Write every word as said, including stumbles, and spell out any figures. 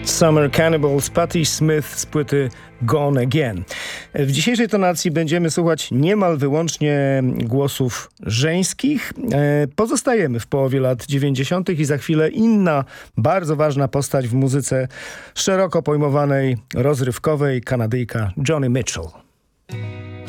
Summer Cannibals, Patti Smith z płyty Gone Again. W dzisiejszej tonacji będziemy słuchać niemal wyłącznie głosów żeńskich. Pozostajemy w połowie lat dziewięćdziesiątych i za chwilę inna, bardzo ważna postać w muzyce szeroko pojmowanej, rozrywkowej, Kanadyjka Joni Mitchell.